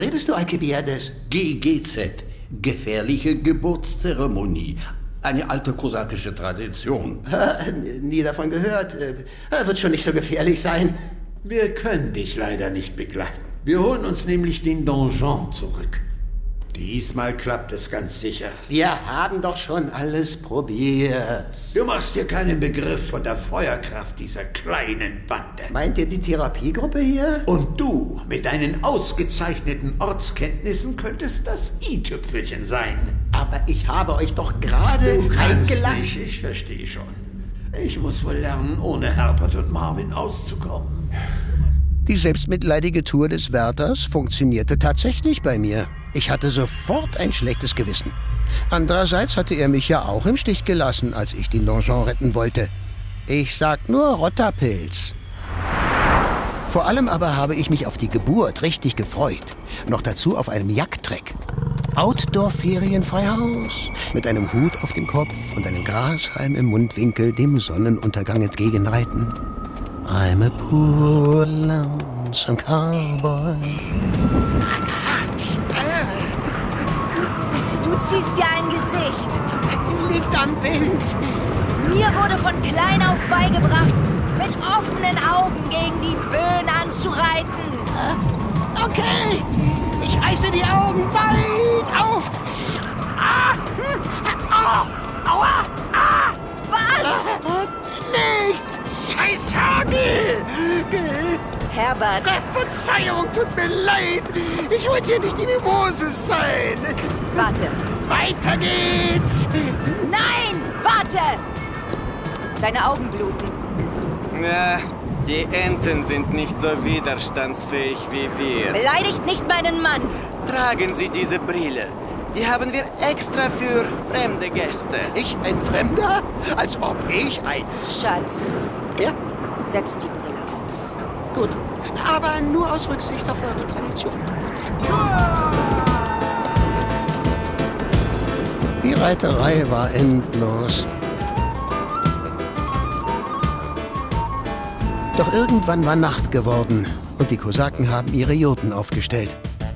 Redest du, Alkibiades? GGZ, gefährliche Geburtszeremonie. Eine alte kosakische Tradition. Nie davon gehört. Wird schon nicht so gefährlich sein. Wir können dich leider nicht begleiten. Wir holen uns nämlich den Donjon zurück. Diesmal klappt es ganz sicher. Wir haben doch schon alles probiert. Du machst dir keinen Begriff von der Feuerkraft dieser kleinen Bande. Meint ihr die Therapiegruppe hier? Und du mit deinen ausgezeichneten Ortskenntnissen könntest das i-Tüpfelchen sein. Aber ich habe euch doch gerade eingeladen. Ich verstehe schon. Ich muss wohl lernen, ohne Herbert und Marvin auszukommen. Die selbstmitleidige Tour des Wärters funktionierte tatsächlich bei mir. Ich hatte sofort ein schlechtes Gewissen. Andererseits hatte er mich ja auch im Stich gelassen, als ich den Donjon retten wollte. Ich sag nur Rotterpilz. Vor allem aber habe ich mich auf die Geburt richtig gefreut. Noch dazu auf einem Jagdtreck. Outdoor-Ferienfreihaus mit einem Hut auf dem Kopf und einem Grashalm im Mundwinkel dem Sonnenuntergang entgegenreiten. I'm a poor lonesome cowboy. Du ziehst dir ein Gesicht. Liegt am Wind. Mir wurde von klein auf beigebracht, mit offenen Augen gegen die Böen anzureiten. Okay, ich reiße die Augen weit auf. Aua! Was? Nichts! Scheiß Hagel! Herbert. Verzeihung, tut mir leid. Ich wollte hier nicht die Mimose sein. Warte. Weiter geht's. Nein, warte! Deine Augen bluten. Ja, die Enten sind nicht so widerstandsfähig wie wir. Beleidigt nicht meinen Mann. Tragen Sie diese Brille. Die haben wir extra für fremde Gäste. Ich ein Fremder? Als ob ich ein... Schatz. Ja? Setz die Brille auf. Gut, aber nur aus Rücksicht auf eure Tradition. Die Reiterei war endlos. Doch irgendwann war Nacht geworden und die Kosaken haben ihre Jurten aufgestellt.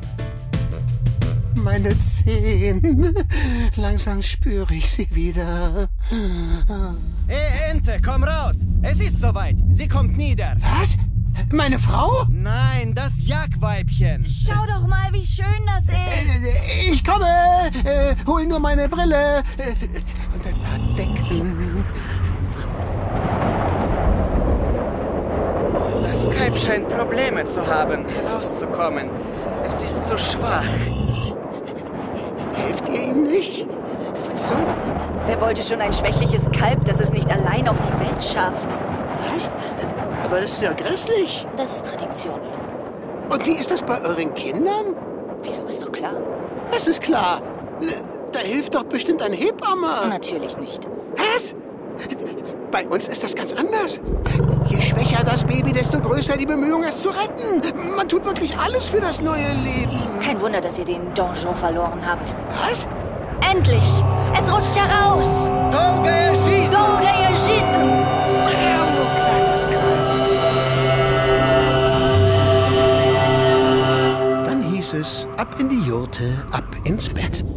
Meine Zehen. Langsam spüre ich sie wieder. Hey, Ente, komm raus! Es ist soweit. Sie kommt nieder. Was? Meine Frau? Nein, das Jagdweibchen. Schau doch mal, wie schön das ist. Ich komme. Hol nur meine Brille. Und ein paar Decken. Das Kalb scheint Probleme zu haben, herauszukommen. Es ist zu schwach. Helft ihr ihm nicht? Wozu? Wer wollte schon ein schwächliches Kalb, das es nicht allein auf die Welt schafft? Was? Aber das ist ja grässlich. Das ist Tradition. Und wie ist das bei euren Kindern? Wieso, ist doch klar? Das ist klar. Da hilft doch bestimmt ein Hebamme. Natürlich nicht. Was? Bei uns ist das ganz anders. Je schwächer das Baby, desto größer die Bemühung, es zu retten. Man tut wirklich alles für das neue Leben. Kein Wunder, dass ihr den Donjon verloren habt. Was? Endlich! Es rutscht heraus! Dolge schießen! Dolge schießen! Bravo, kleines Kalb. Dann hieß es, ab in die Jurte, ab ins Bett.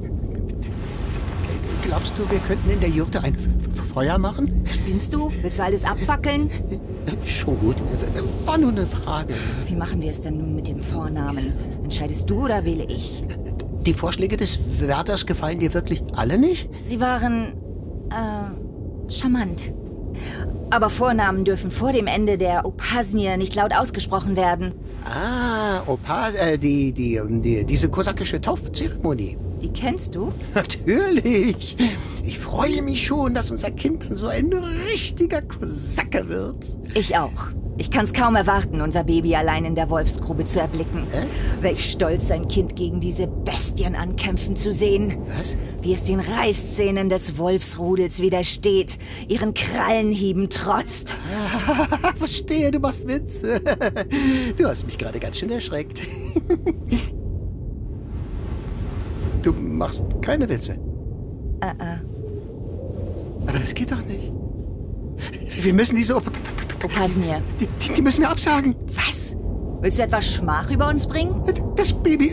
Glaubst du, wir könnten in der Jurte ein Feuer machen? Spinnst du? Willst du alles abfackeln? Schon gut. War nur eine Frage. Wie machen wir es denn nun mit dem Vornamen? Entscheidest du oder wähle ich? Die Vorschläge des Wärters gefallen dir wirklich alle nicht? Sie waren, charmant. Aber Vornamen dürfen vor dem Ende der Opasnie nicht laut ausgesprochen werden. Diese kosakische Taufzeremonie. Die kennst du? Natürlich. Ich freue mich schon, dass unser Kind dann so ein richtiger Kosake wird. Ich auch. Ich kann's kaum erwarten, unser Baby allein in der Wolfsgrube zu erblicken. Welch Stolz, sein Kind gegen diese Bestien ankämpfen zu sehen. Was? Wie es den Reißzähnen des Wolfsrudels widersteht, ihren Krallenhieben trotzt. Verstehe, du machst Witze. Du hast mich gerade ganz schön erschreckt. Du machst keine Witze. Aber das geht doch nicht. Wir müssen diese Opasnie. Die müssen wir absagen. Was? Willst du etwas Schmach über uns bringen? Das Baby